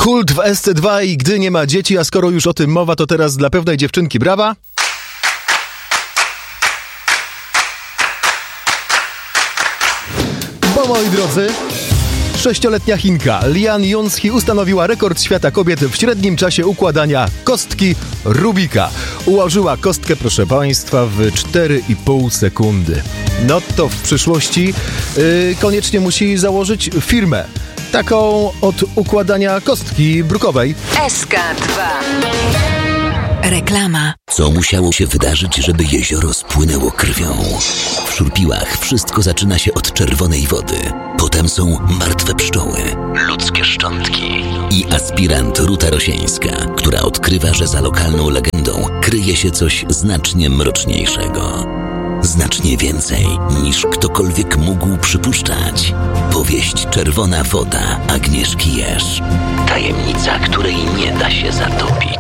Kult w SC2 i gdy nie ma dzieci, a skoro już o tym mowa, to teraz dla pewnej dziewczynki brawa. Bo moi drodzy, 6-letnia Chinka Lian Junski ustanowiła rekord świata kobiet w średnim czasie układania kostki Rubika. Ułożyła kostkę, proszę Państwa, w 4,5 sekundy. No to w przyszłości koniecznie musi założyć firmę. Taką od układania kostki brukowej. SK2. Reklama. Co musiało się wydarzyć, żeby jezioro spłynęło krwią? W Szurpiłach wszystko zaczyna się od czerwonej wody. Potem są martwe pszczoły, ludzkie szczątki i aspirant Ruta Rosieńska, która odkrywa, że za lokalną legendą kryje się coś znacznie mroczniejszego. Znacznie więcej niż ktokolwiek mógł przypuszczać. Powieść Czerwona woda Agnieszki Jerz. Tajemnica, której nie da się zatopić.